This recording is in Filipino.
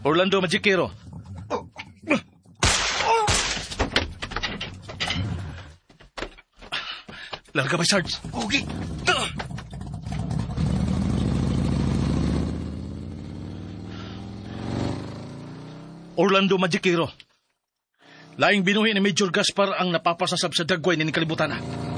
Orlando Magikero. Larga ba, Sarge? Okay. Orlando Magikero. Laing binuhi ni Major Gaspar ang napapasasab sa dagway ni kalibutan na.